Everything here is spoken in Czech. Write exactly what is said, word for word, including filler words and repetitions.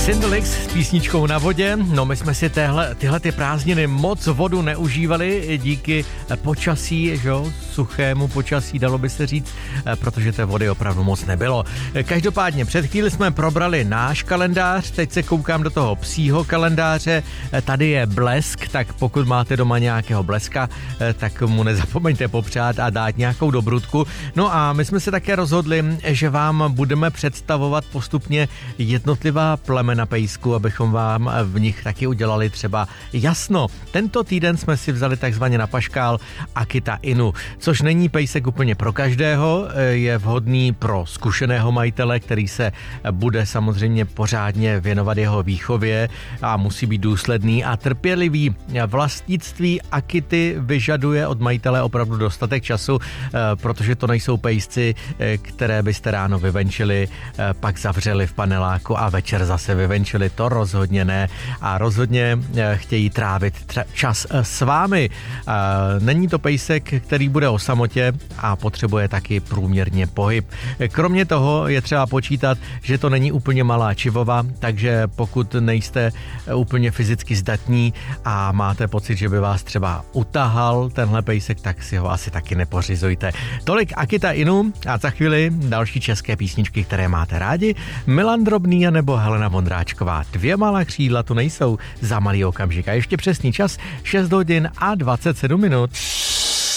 Cinderlix s písničkou Na vodě. No my jsme si téhle, tyhle ty prázdniny moc vodu neužívali díky počasí, že jo, suchému počasí, dalo by se říct, protože té vody opravdu moc nebylo. Každopádně před chvíli jsme probrali náš kalendář, teď se koukám do toho psího kalendáře, tady je blesk, tak pokud máte doma nějakého bleska, tak mu nezapomeňte popřát a dát nějakou dobrutku. No a my jsme se také rozhodli, že vám budeme představovat postupně jednotlivá plemena pejsku, abychom vám v nich taky udělali třeba jasno. Tento týden jsme si vzali takzvaně na paškál Akita Inu, což není pejsek úplně pro každého, je vhodný pro zkušeného majitele, který se bude samozřejmě pořádně věnovat jeho výchově a musí být důsledný a trpělivý. Vlastnictví Akity vyžaduje od majitele opravdu dostatek času, protože to nejsou pejsci, které byste ráno vyvenčili, pak zavřeli v paneláku a večer zase vyvenčili, to rozhodně ne a rozhodně chtějí trávit tře- čas s vámi. Není to pejsek, který bude o samotě a potřebuje taky průměrně pohyb. Kromě toho je třeba počítat, že to není úplně malá čivova, takže pokud nejste úplně fyzicky zdatní a máte pocit, že by vás třeba utahal tenhle pejsek, tak si ho asi taky nepořizujte. Tolik Akita Inu a za chvíli další české písničky, které máte rádi. Milan Drobný a nebo Helena Vondráčková. Dvě malá křídla tu nejsou za malý okamžik. A ještě přesný čas šest hodin a dvacet sedm minut.